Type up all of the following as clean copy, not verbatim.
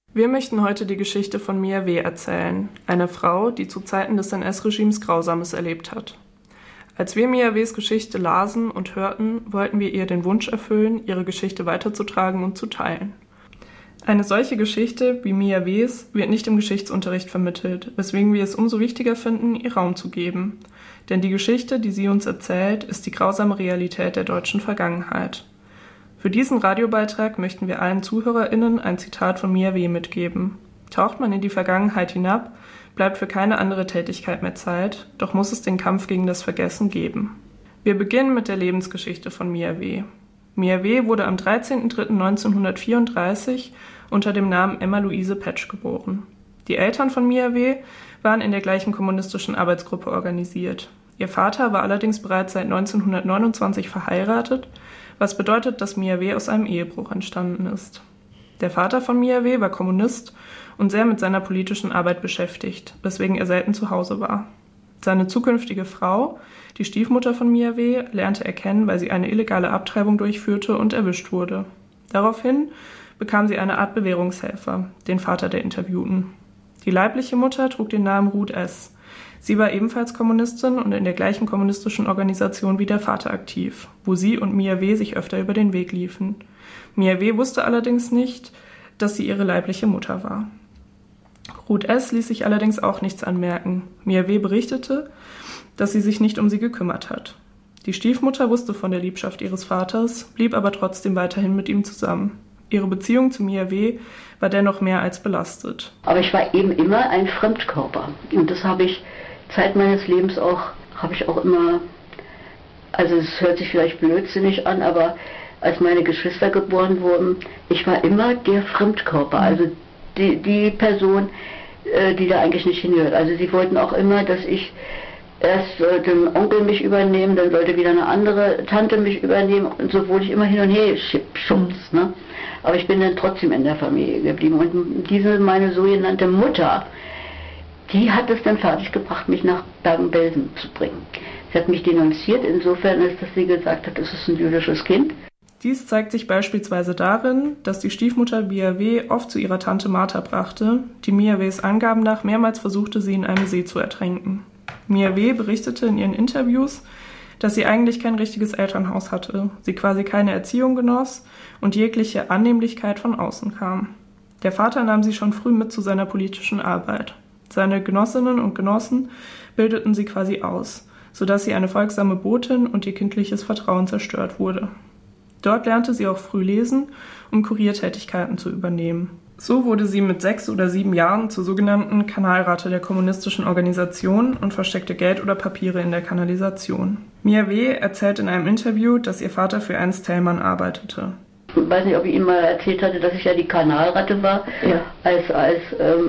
Wir möchten heute die Geschichte von Mia W. erzählen, einer Frau, die zu Zeiten des NS-Regimes Grausames erlebt hat. Als wir Mia W.s Geschichte lasen und hörten, wollten wir ihr den Wunsch erfüllen, ihre Geschichte weiterzutragen und zu teilen. Eine solche Geschichte wie Mia W.s wird nicht im Geschichtsunterricht vermittelt, weswegen wir es umso wichtiger finden, ihr Raum zu geben. Denn die Geschichte, die sie uns erzählt, ist die grausame Realität der deutschen Vergangenheit. Für diesen Radiobeitrag möchten wir allen ZuhörerInnen ein Zitat von Mia W. mitgeben. Taucht man in die Vergangenheit hinab, bleibt für keine andere Tätigkeit mehr Zeit, doch muss es den Kampf gegen das Vergessen geben. Wir beginnen mit der Lebensgeschichte von Mia W. Mia W. wurde am 13.03.1934 unter dem Namen Emma-Luise Petsch geboren. Die Eltern von Mia W. waren in der gleichen kommunistischen Arbeitsgruppe organisiert. Ihr Vater war allerdings bereits seit 1929 verheiratet, was bedeutet, dass Mia W. aus einem Ehebruch entstanden ist. Der Vater von Mia W. war Kommunist und sehr mit seiner politischen Arbeit beschäftigt, weswegen er selten zu Hause war. Seine zukünftige Frau, die Stiefmutter von Mia W., lernte er kennen, weil sie eine illegale Abtreibung durchführte und erwischt wurde. Daraufhin bekam sie eine Art Bewährungshelfer, den Vater der Interviewten. Die leibliche Mutter trug den Namen Ruth S. Sie war ebenfalls Kommunistin und in der gleichen kommunistischen Organisation wie der Vater aktiv, wo sie und Mia W. sich öfter über den Weg liefen. Mia W. wusste allerdings nicht, dass sie ihre leibliche Mutter war. Ruth S. ließ sich allerdings auch nichts anmerken. Mia W. berichtete, dass sie sich nicht um sie gekümmert hat. Die Stiefmutter wusste von der Liebschaft ihres Vaters, blieb aber trotzdem weiterhin mit ihm zusammen. Ihre Beziehung zu Mia W. war dennoch mehr als belastet. Aber ich war eben immer ein Fremdkörper. Und das habe ich Zeit meines Lebens auch immer, also es hört sich vielleicht blödsinnig an, aber als meine Geschwister geboren wurden, ich war immer der Fremdkörper, also die Person, die da eigentlich nicht hingehört. Also sie wollten auch immer, dass ich, erst sollte ein Onkel mich übernehmen, dann sollte wieder eine andere Tante mich übernehmen und so wurde ich immer hin und her schubst, ne? Aber ich bin dann trotzdem in der Familie geblieben und diese, meine sogenannte Mutter, die hat es dann fertiggebracht, mich nach Bergen-Belsen zu bringen. Sie hat mich denunziert, insofern ist, dass sie gesagt hat, es ist ein jüdisches Kind. Dies zeigt sich beispielsweise darin, dass die Stiefmutter Mia W. oft zu ihrer Tante Martha brachte, die Mia W.s Angaben nach mehrmals versuchte, sie in einem See zu ertränken. Mia W. berichtete in ihren Interviews, dass sie eigentlich kein richtiges Elternhaus hatte, sie quasi keine Erziehung genoss und jegliche Annehmlichkeit von außen kam. Der Vater nahm sie schon früh mit zu seiner politischen Arbeit. Seine Genossinnen und Genossen bildeten sie quasi aus, sodass sie eine folgsame Botin und ihr kindliches Vertrauen zerstört wurde. Dort lernte sie auch früh lesen, um Kuriertätigkeiten zu übernehmen. So wurde sie mit 6 oder 7 Jahren zur sogenannten Kanalratte der kommunistischen Organisation und versteckte Geld oder Papiere in der Kanalisation. Mia W. erzählt in einem Interview, dass ihr Vater für Ernst Thälmann arbeitete. Ich weiß nicht, ob ich Ihnen mal erzählt hatte, dass ich ja die Kanalratte war, ja. als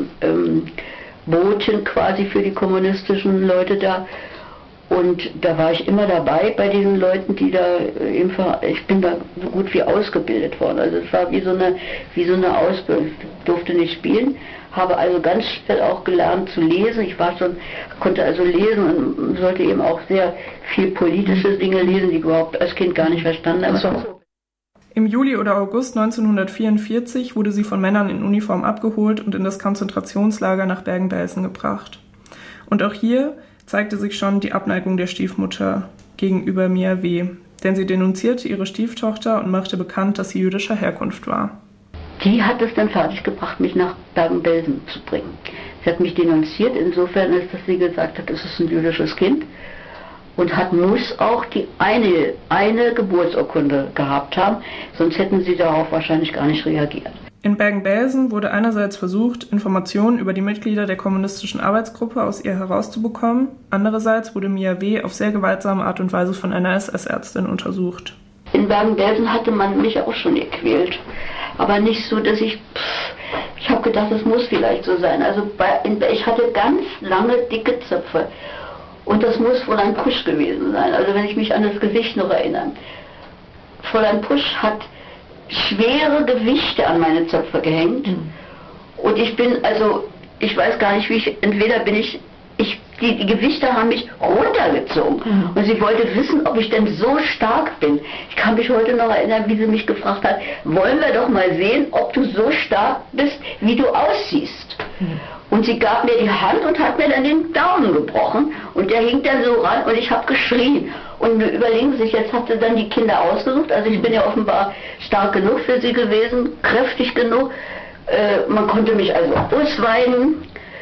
Botin quasi für die kommunistischen Leute da. Und da war ich immer dabei bei diesen Leuten, die da ich bin da so gut wie ausgebildet worden. Also es war wie so eine Ausbildung. Ich durfte nicht spielen, habe also ganz schnell auch gelernt zu lesen. Konnte also lesen und sollte eben auch sehr viel politische Dinge lesen, die ich überhaupt als Kind gar nicht verstanden habe. Im Juli oder August 1944 wurde sie von Männern in Uniform abgeholt und in das Konzentrationslager nach Bergen-Belsen gebracht. Und auch hier zeigte sich schon die Abneigung der Stiefmutter gegenüber Mia W., denn sie denunzierte ihre Stieftochter und machte bekannt, dass sie jüdischer Herkunft war. Die hat es dann fertiggebracht, mich nach Bergen-Belsen zu bringen. Sie hat mich denunziert, insofern ist, dass sie gesagt hat, es ist ein jüdisches Kind und muss auch die eine Geburtsurkunde gehabt haben, sonst hätten sie darauf wahrscheinlich gar nicht reagiert. In Bergen-Belsen wurde einerseits versucht, Informationen über die Mitglieder der kommunistischen Arbeitsgruppe aus ihr herauszubekommen, andererseits wurde Mia W. auf sehr gewaltsame Art und Weise von einer SS-Ärztin untersucht. In Bergen-Belsen hatte man mich auch schon gequält, aber nicht so, dass ich habe gedacht, das muss vielleicht so sein. Also ich hatte ganz lange, dicke Zöpfe und das muss Fräulein Pusch gewesen sein, also wenn ich mich an das Gesicht noch erinnere. Fräulein Pusch hat schwere Gewichte an meine Zöpfe gehängt und ich weiß gar nicht, wie entweder bin ich Die Gewichte haben mich runtergezogen. Und sie wollte wissen, ob ich denn so stark bin. Ich kann mich heute noch erinnern, wie sie mich gefragt hat, wollen wir doch mal sehen, ob du so stark bist, wie du aussiehst. Und sie gab mir die Hand und hat mir dann den Daumen gebrochen. Und der hing dann so ran und ich habe geschrien. Und überlegen Sie sich, jetzt hat sie dann die Kinder ausgesucht. Also ich bin ja offenbar stark genug für sie gewesen, kräftig genug. Man konnte mich also ausweiden.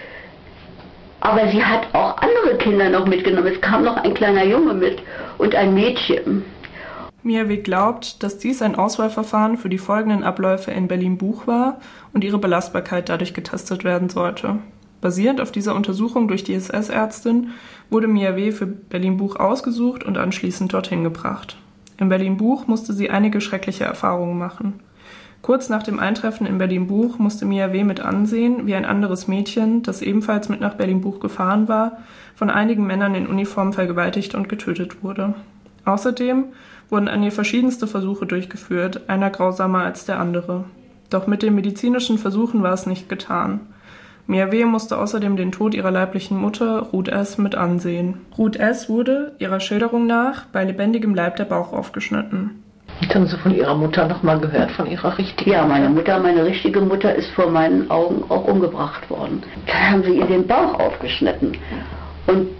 Aber sie hat auch andere Kinder noch mitgenommen. Es kam noch ein kleiner Junge mit und ein Mädchen. Mia W. glaubt, dass dies ein Auswahlverfahren für die folgenden Abläufe in Berlin-Buch war und ihre Belastbarkeit dadurch getestet werden sollte. Basierend auf dieser Untersuchung durch die SS-Ärztin wurde Mia W. für Berlin-Buch ausgesucht und anschließend dorthin gebracht. In Berlin-Buch musste sie einige schreckliche Erfahrungen machen. Kurz nach dem Eintreffen in Berlin-Buch musste Mia W. mit ansehen, wie ein anderes Mädchen, das ebenfalls mit nach Berlin-Buch gefahren war, von einigen Männern in Uniform vergewaltigt und getötet wurde. Außerdem wurden an ihr verschiedenste Versuche durchgeführt, einer grausamer als der andere. Doch mit den medizinischen Versuchen war es nicht getan. Mia W. musste außerdem den Tod ihrer leiblichen Mutter, Ruth S., mit ansehen. Ruth S. wurde, ihrer Schilderung nach, bei lebendigem Leib der Bauch aufgeschnitten. Haben Sie von Ihrer Mutter noch mal gehört, von Ihrer richtigen Ja, meine richtige Mutter ist vor meinen Augen auch umgebracht worden. Dann haben sie ihr den Bauch aufgeschnitten. Und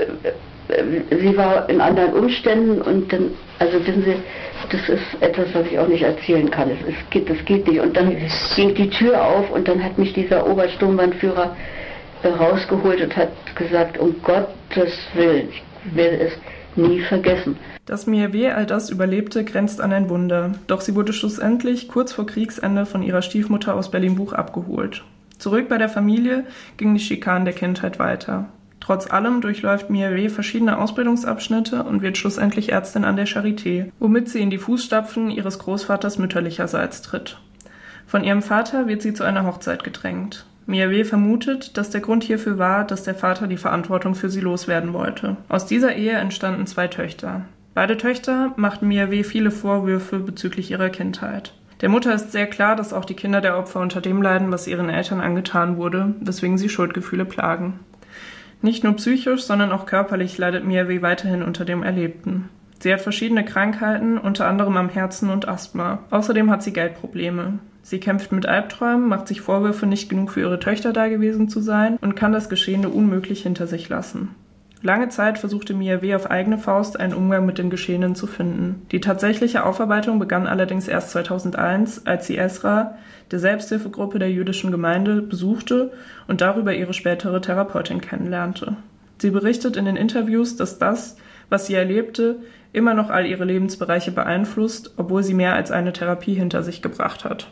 sie war in anderen Umständen und dann, also wissen Sie, das ist etwas, was ich auch nicht erzählen kann. Das geht nicht. Und dann ging die Tür auf und dann hat mich dieser Obersturmbannführer rausgeholt und hat gesagt, um Gottes Willen, ich werde es nie vergessen. Dass Mia W. all das überlebte, grenzt an ein Wunder. Doch sie wurde schlussendlich kurz vor Kriegsende von ihrer Stiefmutter aus Berlin-Buch abgeholt. Zurück bei der Familie gingen die Schikanen der Kindheit weiter. Trotz allem durchläuft Mia W. verschiedene Ausbildungsabschnitte und wird schlussendlich Ärztin an der Charité, womit sie in die Fußstapfen ihres Großvaters mütterlicherseits tritt. Von ihrem Vater wird sie zu einer Hochzeit gedrängt. Mia W. vermutet, dass der Grund hierfür war, dass der Vater die Verantwortung für sie loswerden wollte. Aus dieser Ehe entstanden 2 Töchter. Beide Töchter machten Mia W. viele Vorwürfe bezüglich ihrer Kindheit. Der Mutter ist sehr klar, dass auch die Kinder der Opfer unter dem leiden, was ihren Eltern angetan wurde, weswegen sie Schuldgefühle plagen. Nicht nur psychisch, sondern auch körperlich leidet Mia W. weiterhin unter dem Erlebten. Sie hat verschiedene Krankheiten, unter anderem am Herzen und Asthma. Außerdem hat sie Geldprobleme. Sie kämpft mit Albträumen, macht sich Vorwürfe, nicht genug für ihre Töchter da gewesen zu sein und kann das Geschehene unmöglich hinter sich lassen. Lange Zeit versuchte Mia W. auf eigene Faust einen Umgang mit dem Geschehenen zu finden. Die tatsächliche Aufarbeitung begann allerdings erst 2001, als sie Esra, der Selbsthilfegruppe der jüdischen Gemeinde, besuchte und darüber ihre spätere Therapeutin kennenlernte. Sie berichtet in den Interviews, dass das, was sie erlebte, immer noch all ihre Lebensbereiche beeinflusst, obwohl sie mehr als eine Therapie hinter sich gebracht hat.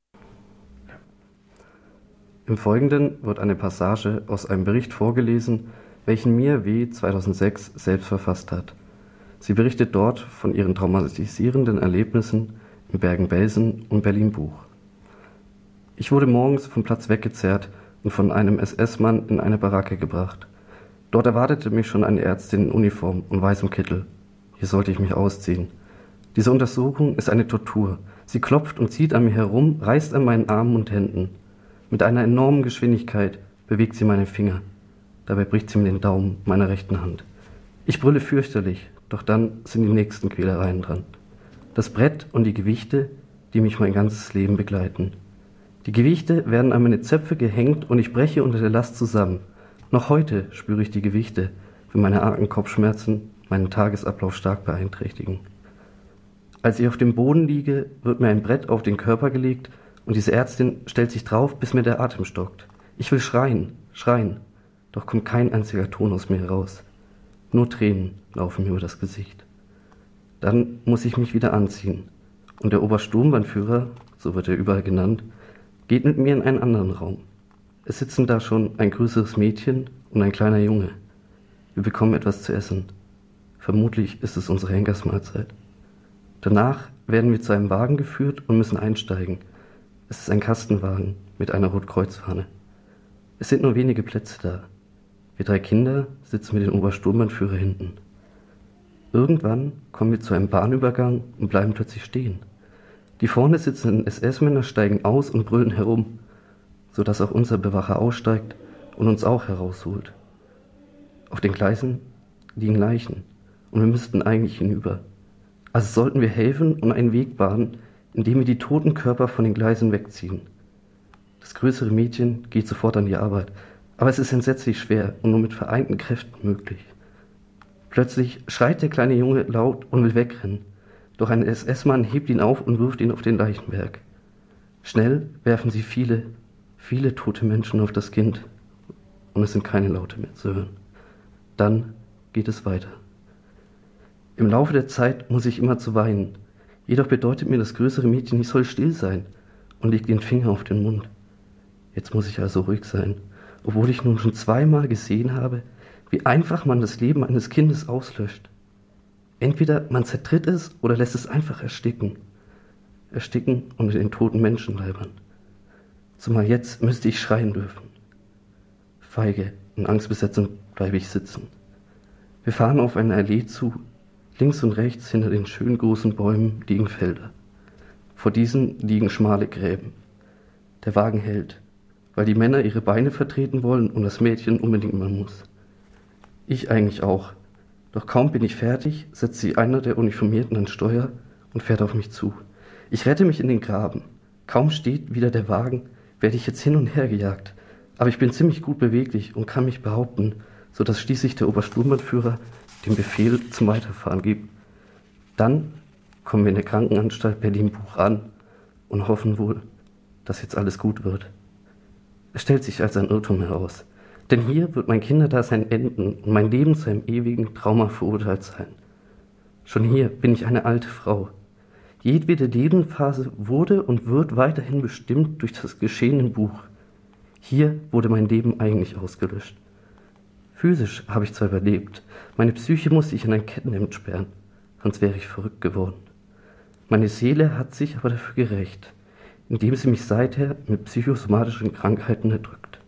Im Folgenden wird eine Passage aus einem Bericht vorgelesen, welchen Mia W. 2006 selbst verfasst hat. Sie berichtet dort von ihren traumatisierenden Erlebnissen in Bergen-Belsen und Berlin-Buch. Ich wurde morgens vom Platz weggezerrt und von einem SS-Mann in eine Baracke gebracht. Dort erwartete mich schon eine Ärztin in Uniform und weißem Kittel. Hier sollte ich mich ausziehen. Diese Untersuchung ist eine Tortur. Sie klopft und zieht an mir herum, reißt an meinen Armen und Händen. Mit einer enormen Geschwindigkeit bewegt sie meine Finger. Dabei bricht sie mir den Daumen meiner rechten Hand. Ich brülle fürchterlich, doch dann sind die nächsten Quälereien dran. Das Brett und die Gewichte, die mich mein ganzes Leben begleiten. Die Gewichte werden an meine Zöpfe gehängt und ich breche unter der Last zusammen. Noch heute spüre ich die Gewichte, wenn meine argen Kopfschmerzen meinen Tagesablauf stark beeinträchtigen. Als ich auf dem Boden liege, wird mir ein Brett auf den Körper gelegt und diese Ärztin stellt sich drauf, bis mir der Atem stockt. Ich will schreien, doch kommt kein einziger Ton aus mir heraus. Nur Tränen laufen mir über das Gesicht. Dann muss ich mich wieder anziehen und der Obersturmbannführer, so wird er überall genannt, geht mit mir in einen anderen Raum. Es sitzen da schon ein größeres Mädchen und ein kleiner Junge. Wir bekommen etwas zu essen. Vermutlich ist es unsere Henkersmahlzeit. Danach werden wir zu einem Wagen geführt und müssen einsteigen. Es ist ein Kastenwagen mit einer Rotkreuzfahne. Es sind nur wenige Plätze da. Wir 3 Kinder sitzen mit dem Obersturmbannführer hinten. Irgendwann kommen wir zu einem Bahnübergang und bleiben plötzlich stehen. Die vorne sitzenden SS-Männer steigen aus und brüllen herum, sodass auch unser Bewacher aussteigt und uns auch herausholt. Auf den Gleisen liegen Leichen und wir müssten eigentlich hinüber. Also sollten wir helfen und einen Weg bahnen, indem wir die toten Körper von den Gleisen wegziehen. Das größere Mädchen geht sofort an die Arbeit, aber es ist entsetzlich schwer und nur mit vereinten Kräften möglich. Plötzlich schreit der kleine Junge laut und will wegrennen, doch ein SS-Mann hebt ihn auf und wirft ihn auf den Leichenberg. Schnell werfen sie viele, viele tote Menschen auf das Kind und es sind keine Laute mehr zu hören. Dann geht es weiter. Im Laufe der Zeit muss ich immer zu weinen, jedoch bedeutet mir das größere Mädchen, ich soll still sein und legt den Finger auf den Mund. Jetzt muss ich also ruhig sein, obwohl ich nun schon zweimal gesehen habe, wie einfach man das Leben eines Kindes auslöscht. Entweder man zertritt es oder lässt es einfach ersticken. Ersticken unter den toten Menschenleibern. Zumal jetzt müsste ich schreien dürfen. Feige und angstbesetzt bleibe ich sitzen. Wir fahren auf eine Allee zu. Links und rechts hinter den schönen großen Bäumen liegen Felder. Vor diesen liegen schmale Gräben. Der Wagen hält, weil die Männer ihre Beine vertreten wollen und das Mädchen unbedingt mal muss. Ich eigentlich auch. Doch kaum bin ich fertig, setzt sich einer der Uniformierten ans Steuer und fährt auf mich zu. Ich rette mich in den Graben. Kaum steht wieder der Wagen, werde ich jetzt hin und her gejagt. Aber ich bin ziemlich gut beweglich und kann mich behaupten, sodass schließlich der Obersturmbannführer den Befehl zum Weiterfahren gibt. Dann kommen wir in der Krankenanstalt Berlin-Buch an und hoffen wohl, dass jetzt alles gut wird. Es stellt sich als ein Irrtum heraus. Denn hier wird mein Kinderdasein enden und mein Leben zu einem ewigen Trauma verurteilt sein. Schon hier bin ich eine alte Frau. Jedwede Lebensphase wurde und wird weiterhin bestimmt durch das Geschehen im Buch. Hier wurde mein Leben eigentlich ausgelöscht. Physisch habe ich zwar überlebt, meine Psyche musste ich in ein Kettenhemd sperren, sonst wäre ich verrückt geworden. Meine Seele hat sich aber dafür gerächt, indem sie mich seither mit psychosomatischen Krankheiten erdrückt.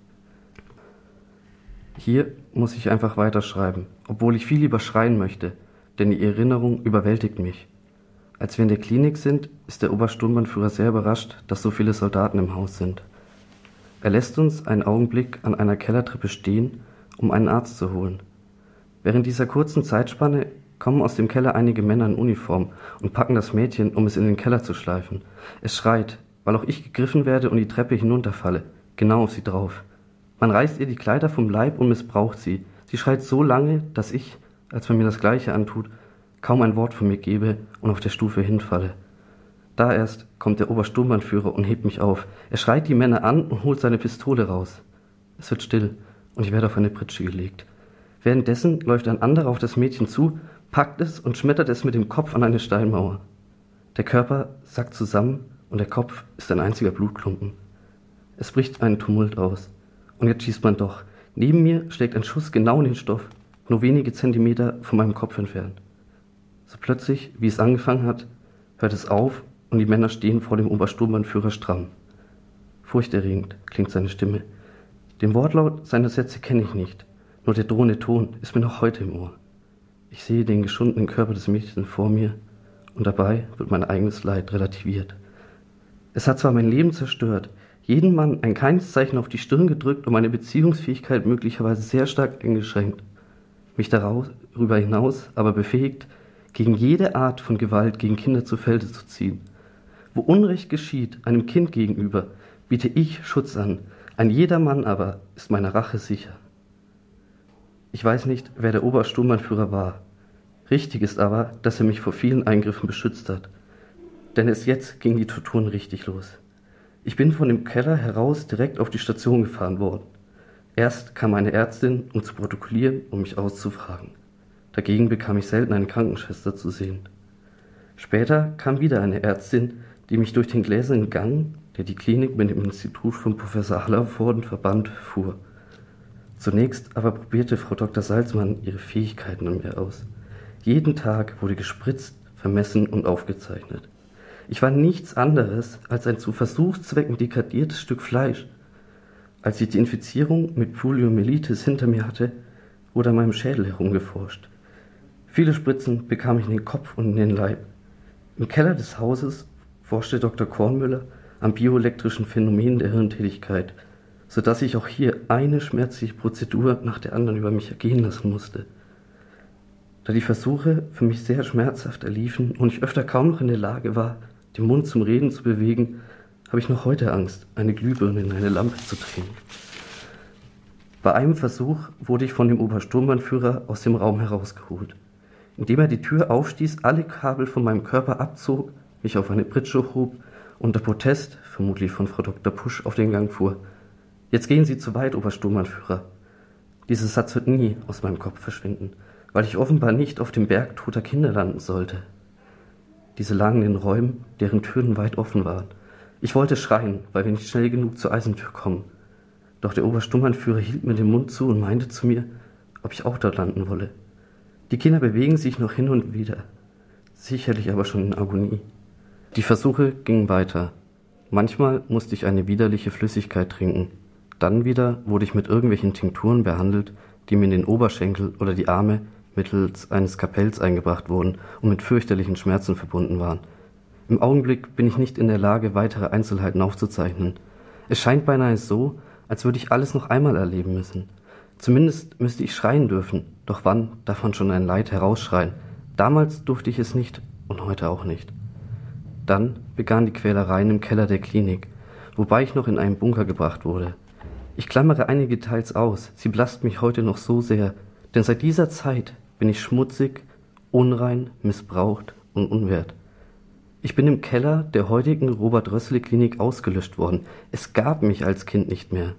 Hier muss ich einfach weiterschreiben, obwohl ich viel lieber schreien möchte, denn die Erinnerung überwältigt mich. Als wir in der Klinik sind, ist der Obersturmbannführer sehr überrascht, dass so viele Soldaten im Haus sind. Er lässt uns einen Augenblick an einer Kellertreppe stehen, um einen Arzt zu holen. Während dieser kurzen Zeitspanne kommen aus dem Keller einige Männer in Uniform und packen das Mädchen, um es in den Keller zu schleifen. Es schreit, weil auch ich gegriffen werde und die Treppe hinunterfalle, genau auf sie drauf. Man reißt ihr die Kleider vom Leib und missbraucht sie. Sie schreit so lange, dass ich, als man mir das Gleiche antut, kaum ein Wort von mir gebe und auf der Stufe hinfalle. Da erst kommt der Obersturmbannführer und hebt mich auf. Er schreit die Männer an und holt seine Pistole raus. Es wird still und ich werde auf eine Pritsche gelegt. Währenddessen läuft ein anderer auf das Mädchen zu, packt es und schmettert es mit dem Kopf an eine Steinmauer. Der Körper sackt zusammen und der Kopf ist ein einziger Blutklumpen. Es bricht ein Tumult aus. Und jetzt schießt man doch. Neben mir schlägt ein Schuss genau in den Stoff, nur wenige Zentimeter von meinem Kopf entfernt. So plötzlich, wie es angefangen hat, hört es auf und die Männer stehen vor dem Obersturmbannführer stramm. Furchterregend klingt seine Stimme. Den Wortlaut seiner Sätze kenne ich nicht, nur der drohende Ton ist mir noch heute im Ohr. Ich sehe den geschundenen Körper des Mädchens vor mir und dabei wird mein eigenes Leid relativiert. Es hat zwar mein Leben zerstört, jeden Mann ein kleines Zeichen auf die Stirn gedrückt und meine Beziehungsfähigkeit möglicherweise sehr stark eingeschränkt, mich darüber hinaus aber befähigt, gegen jede Art von Gewalt gegen Kinder zu Felde zu ziehen. Wo Unrecht geschieht, einem Kind gegenüber, biete ich Schutz an, ein jeder Mann aber ist meiner Rache sicher. Ich weiß nicht, wer der Obersturmbannführer war. Richtig ist aber, dass er mich vor vielen Eingriffen beschützt hat. Denn erst jetzt gingen die Torturen richtig los. Ich bin von dem Keller heraus direkt auf die Station gefahren worden. Erst kam eine Ärztin, um zu protokollieren und mich auszufragen. Dagegen bekam ich selten eine Krankenschwester zu sehen. Später kam wieder eine Ärztin, die mich durch den gläsernen Gang, der die Klinik mit dem Institut von Professor Hallervorden verband, fuhr. Zunächst aber probierte Frau Dr. Salzmann ihre Fähigkeiten an mir aus. Jeden Tag wurde gespritzt, vermessen und aufgezeichnet. Ich war nichts anderes als ein zu Versuchszwecken degradiertes Stück Fleisch. Als ich die Infizierung mit Poliomyelitis hinter mir hatte, wurde an meinem Schädel herumgeforscht. Viele Spritzen bekam ich in den Kopf und in den Leib. Im Keller des Hauses forschte Dr. Kornmüller an bioelektrischen Phänomenen der Hirntätigkeit sodass ich auch hier eine schmerzliche Prozedur nach der anderen über mich ergehen lassen musste. Da die Versuche für mich sehr schmerzhaft erliefen und ich öfter kaum noch in der Lage war, den Mund zum Reden zu bewegen, habe ich noch heute Angst, eine Glühbirne in eine Lampe zu drehen. Bei einem Versuch wurde ich von dem Obersturmbannführer aus dem Raum herausgeholt. Indem er die Tür aufstieß, alle Kabel von meinem Körper abzog, mich auf eine Pritsche hob und unter Protest, vermutlich von Frau Dr. Pusch, auf den Gang fuhr. »Jetzt gehen Sie zu weit, Obersturmbannführer.« Dieser Satz wird nie aus meinem Kopf verschwinden, weil ich offenbar nicht auf dem Berg toter Kinder landen sollte. Diese lagen in Räumen, deren Türen weit offen waren. Ich wollte schreien, weil wir nicht schnell genug zur Eisentür kommen. Doch der Obersturmbannführer hielt mir den Mund zu und meinte zu mir, ob ich auch dort landen wolle. Die Kinder bewegen sich noch hin und wieder, sicherlich aber schon in Agonie. Die Versuche gingen weiter. Manchmal musste ich eine widerliche Flüssigkeit trinken. Dann wieder wurde ich mit irgendwelchen Tinkturen behandelt, die mir in den Oberschenkel oder die Arme mittels eines Kapells eingebracht wurden und mit fürchterlichen Schmerzen verbunden waren. Im Augenblick bin ich nicht in der Lage, weitere Einzelheiten aufzuzeichnen. Es scheint beinahe so, als würde ich alles noch einmal erleben müssen. Zumindest müsste ich schreien dürfen, doch wann darf man schon ein Leid herausschreien? Damals durfte ich es nicht und heute auch nicht. Dann begannen die Quälereien im Keller der Klinik, wobei ich noch in einen Bunker gebracht wurde. Ich klammere einige Details aus, sie belasten mich heute noch so sehr, denn seit dieser Zeit bin ich schmutzig, unrein, missbraucht und unwert. Ich bin im Keller der heutigen Robert-Rössle-Klinik ausgelöscht worden. Es gab mich als Kind nicht mehr.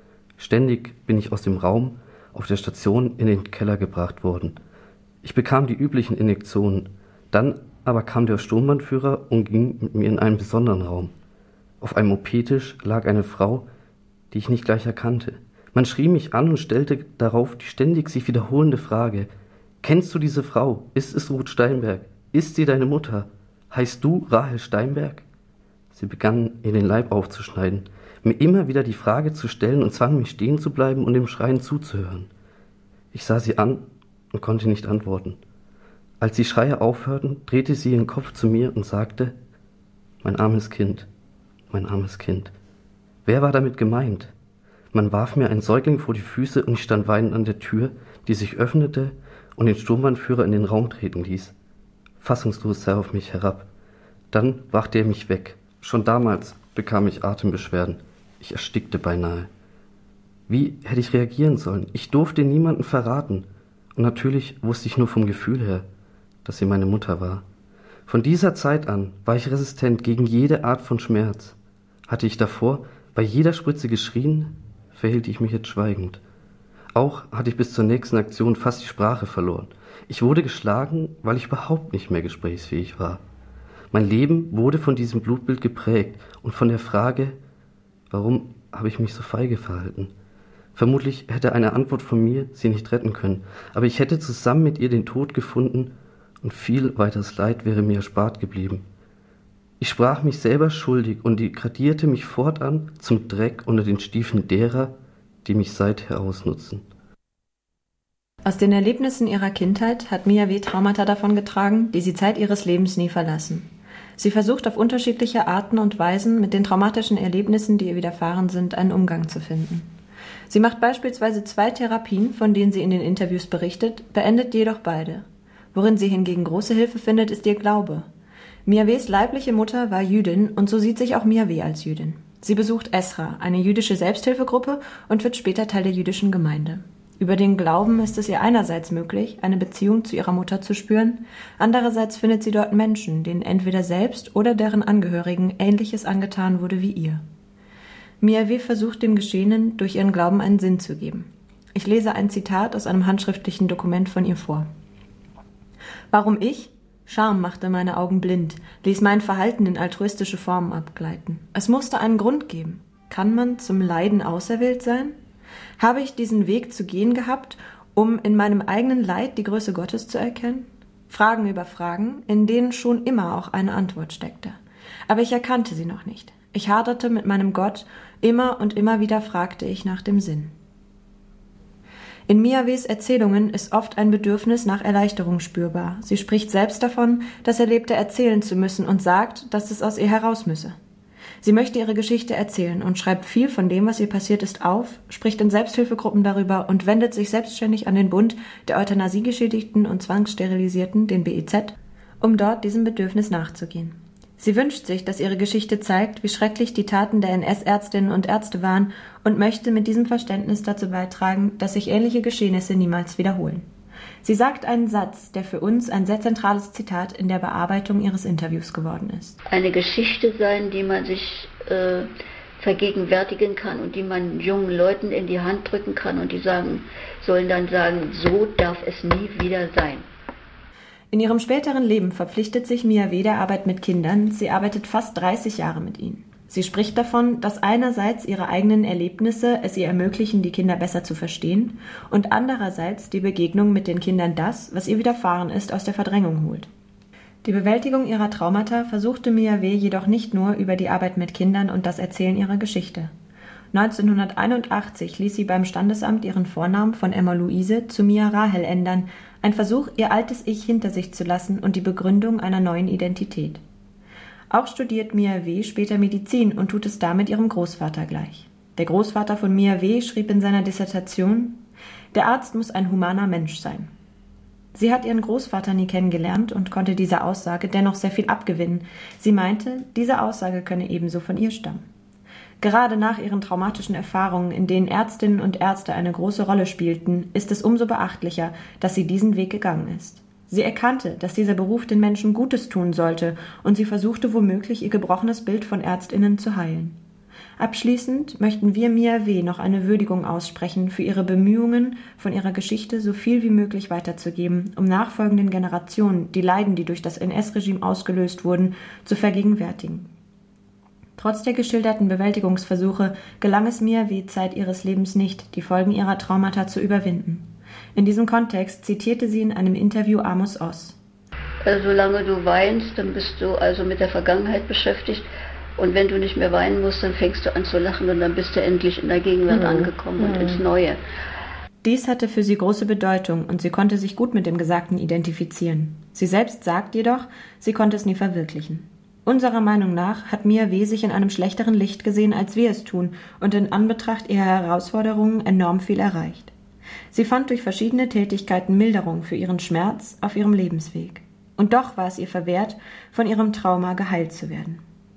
Ständig bin ich aus dem Raum auf der Station in den Keller gebracht worden. Ich bekam die üblichen Injektionen. Dann aber kam der Sturmbannführer und ging mit mir in einen besonderen Raum. Auf einem OP-Tisch lag eine Frau, die ich nicht gleich erkannte. Man schrie mich an und stellte darauf die ständig sich wiederholende Frage: »Kennst du diese Frau? Ist es Ruth Steinberg? Ist sie deine Mutter? Heißt du Rahel Steinberg?« Sie begann, ihr den Leib aufzuschneiden, mir immer wieder die Frage zu stellen und zwang mich stehen zu bleiben und dem Schreien zuzuhören. Ich sah sie an und konnte nicht antworten. Als die Schreie aufhörten, drehte sie ihren Kopf zu mir und sagte: »Mein armes Kind, mein armes Kind.« Wer war damit gemeint? Man warf mir einen Säugling vor die Füße und ich stand weinend an der Tür, die sich öffnete und den Sturmbannführer in den Raum treten ließ. Fassungslos sah er auf mich herab. Dann brachte er mich weg. Schon damals bekam ich Atembeschwerden. Ich erstickte beinahe. Wie hätte ich reagieren sollen? Ich durfte niemanden verraten. Und natürlich wusste ich nur vom Gefühl her, dass sie meine Mutter war. Von dieser Zeit an war ich resistent gegen jede Art von Schmerz. Hatte ich davor bei jeder Spritze geschrien, verhielt ich mich jetzt schweigend. Auch hatte ich bis zur nächsten Aktion fast die Sprache verloren. Ich wurde geschlagen, weil ich überhaupt nicht mehr gesprächsfähig war. Mein Leben wurde von diesem Blutbild geprägt und von der Frage, warum habe ich mich so feige verhalten? Vermutlich hätte eine Antwort von mir sie nicht retten können, aber ich hätte zusammen mit ihr den Tod gefunden und viel weiteres Leid wäre mir erspart geblieben. Ich sprach mich selber schuldig und degradierte mich fortan zum Dreck unter den Stiefeln derer, die mich seither ausnutzen. Aus den Erlebnissen ihrer Kindheit hat Mia W. Traumata davongetragen, die sie Zeit ihres Lebens nie verlassen. Sie versucht auf unterschiedliche Arten und Weisen, mit den traumatischen Erlebnissen, die ihr widerfahren sind, einen Umgang zu finden. Sie macht beispielsweise 2 Therapien, von denen sie in den Interviews berichtet, beendet jedoch beide. Worin sie hingegen große Hilfe findet, ist ihr Glaube. Mia W.s leibliche Mutter war Jüdin und so sieht sich auch Mia W. als Jüdin. Sie besucht Esra, eine jüdische Selbsthilfegruppe, und wird später Teil der jüdischen Gemeinde. Über den Glauben ist es ihr einerseits möglich, eine Beziehung zu ihrer Mutter zu spüren, andererseits findet sie dort Menschen, denen entweder selbst oder deren Angehörigen Ähnliches angetan wurde wie ihr. Mia W. versucht dem Geschehenen durch ihren Glauben einen Sinn zu geben. Ich lese ein Zitat aus einem handschriftlichen Dokument von ihr vor. »Warum ich? Scham machte meine Augen blind, ließ mein Verhalten in altruistische Formen abgleiten. Es musste einen Grund geben. Kann man zum Leiden auserwählt sein? Habe ich diesen Weg zu gehen gehabt, um in meinem eigenen Leid die Größe Gottes zu erkennen? Fragen über Fragen, in denen schon immer auch eine Antwort steckte. Aber ich erkannte sie noch nicht. Ich haderte mit meinem Gott, immer und immer wieder fragte ich nach dem Sinn.« In Mia W.s Erzählungen ist oft ein Bedürfnis nach Erleichterung spürbar. Sie spricht selbst davon, das Erlebte erzählen zu müssen und sagt, dass es aus ihr heraus müsse. Sie möchte ihre Geschichte erzählen und schreibt viel von dem, was ihr passiert ist, auf, spricht in Selbsthilfegruppen darüber und wendet sich selbstständig an den Bund der Euthanasiegeschädigten und Zwangssterilisierten, den BEZ, um dort diesem Bedürfnis nachzugehen. Sie wünscht sich, dass ihre Geschichte zeigt, wie schrecklich die Taten der NS-Ärztinnen und Ärzte waren und möchte mit diesem Verständnis dazu beitragen, dass sich ähnliche Geschehnisse niemals wiederholen. Sie sagt einen Satz, der für uns ein sehr zentrales Zitat in der Bearbeitung ihres Interviews geworden ist. Eine Geschichte sein, die man sich vergegenwärtigen kann und die man jungen Leuten in die Hand drücken kann und die sollen dann sagen, so darf es nie wieder sein. In ihrem späteren Leben verpflichtet sich Mia W. der Arbeit mit Kindern. Sie arbeitet fast 30 Jahre mit ihnen. Sie spricht davon, dass einerseits ihre eigenen Erlebnisse es ihr ermöglichen, die Kinder besser zu verstehen, und andererseits die Begegnung mit den Kindern das, was ihr widerfahren ist, aus der Verdrängung holt. Die Bewältigung ihrer Traumata versuchte Mia W. jedoch nicht nur über die Arbeit mit Kindern und das Erzählen ihrer Geschichte. 1981 ließ sie beim Standesamt ihren Vornamen von Emma Luise zu Mia Rahel ändern, ein Versuch, ihr altes Ich hinter sich zu lassen und die Begründung einer neuen Identität. Auch studiert Mia W. später Medizin und tut es damit ihrem Großvater gleich. Der Großvater von Mia W. schrieb in seiner Dissertation: Der Arzt muss ein humaner Mensch sein. Sie hat ihren Großvater nie kennengelernt und konnte dieser Aussage dennoch sehr viel abgewinnen. Sie meinte, diese Aussage könne ebenso von ihr stammen. Gerade nach ihren traumatischen Erfahrungen, in denen Ärztinnen und Ärzte eine große Rolle spielten, ist es umso beachtlicher, dass sie diesen Weg gegangen ist. Sie erkannte, dass dieser Beruf den Menschen Gutes tun sollte, und sie versuchte womöglich, ihr gebrochenes Bild von ÄrztInnen zu heilen. Abschließend möchten wir Mia W. noch eine Würdigung aussprechen für ihre Bemühungen, von ihrer Geschichte so viel wie möglich weiterzugeben, um nachfolgenden Generationen die Leiden, die durch das NS-Regime ausgelöst wurden, zu vergegenwärtigen. Trotz der geschilderten Bewältigungsversuche gelang es Mia W. Zeit ihres Lebens nicht, die Folgen ihrer Traumata zu überwinden. In diesem Kontext zitierte sie in einem Interview Amos Oz. Solange du weinst, dann bist du also mit der Vergangenheit beschäftigt. Und wenn du nicht mehr weinen musst, dann fängst du an zu lachen und dann bist du endlich in der Gegenwart angekommen und ins Neue. Dies hatte für sie große Bedeutung und sie konnte sich gut mit dem Gesagten identifizieren. Sie selbst sagt jedoch, sie konnte es nie verwirklichen. Unserer Meinung nach hat Mia W. sich in einem schlechteren Licht gesehen, als wir es tun, und in Anbetracht ihrer Herausforderungen enorm viel erreicht. Sie fand durch verschiedene Tätigkeiten Milderung für ihren Schmerz auf ihrem Lebensweg. Und doch war es ihr verwehrt, von ihrem Trauma geheilt zu werden.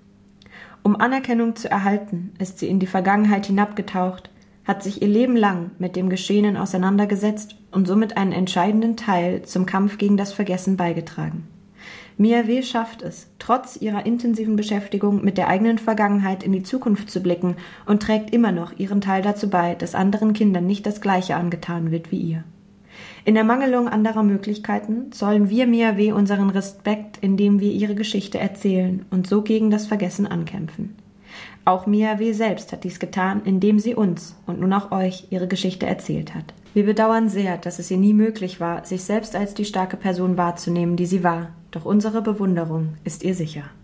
Um Anerkennung zu erhalten, ist sie in die Vergangenheit hinabgetaucht, hat sich ihr Leben lang mit dem Geschehenen auseinandergesetzt und somit einen entscheidenden Teil zum Kampf gegen das Vergessen beigetragen. Mia W. schafft es, trotz ihrer intensiven Beschäftigung mit der eigenen Vergangenheit in die Zukunft zu blicken und trägt immer noch ihren Teil dazu bei, dass anderen Kindern nicht das Gleiche angetan wird wie ihr. In der Mangelung anderer Möglichkeiten zollen wir Mia W. unseren Respekt, indem wir ihre Geschichte erzählen und so gegen das Vergessen ankämpfen. Auch Mia W. selbst hat dies getan, indem sie uns und nun auch euch ihre Geschichte erzählt hat. Wir bedauern sehr, dass es ihr nie möglich war, sich selbst als die starke Person wahrzunehmen, die sie war. Doch unsere Bewunderung ist ihr sicher.